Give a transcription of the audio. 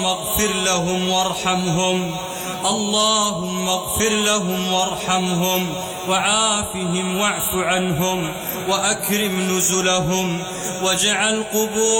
اغفر لهم وارحمهم، اللهم اغفر لهم وارحمهم وعافهم واعف عنهم وأكرم نزلهم واجعل قبور